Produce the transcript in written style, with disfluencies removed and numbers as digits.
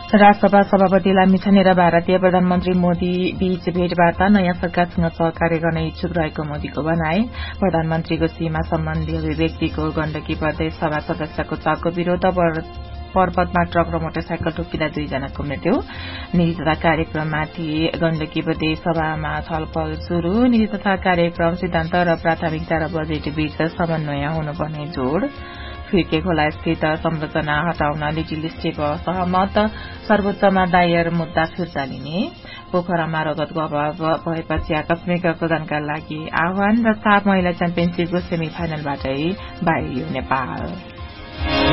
राष्ट्रसभा सभापति लामिछाने र भारतीय प्रधानमन्त्री मोदी बीच भेटवार्ता नयाँ सरकारसँग सहकार्य गर्न इच्छुक रहेको मोदीको भनाई। प्रधानमन्त्रीको सीमा सम्बन्धी अभिव्यक्तिको गण्डकी प्रदेश सभा सदस्यको चालको विरोध। पर्वतमा ट्रक र मोटरसाइकल ठोकिँदा 2 जनाको मृत्यु। नीति तथा कार्यक्रममाथि गण्डकी प्रदेश सभामा छलफल शुरू। नीति तथा कार्यक्रम सिद्धान्त र प्राथमिकता र बजेट बीच समन्वय हुनुपर्ने जोड़। फिर्के खोला स्थित संरचना हटाउन लिटिल स्टेट सहमत। सर्वोच्चमा दायर मुद्दा फिर्ता लिने। पोखरामा रगतको अभाव भएपछि आकस्मिक रक्तदानका लागि आह्वान। र साफ महिला च्याम्पियनशीपको सेमी फाइनलबाटै बाहिरियो नेपाल।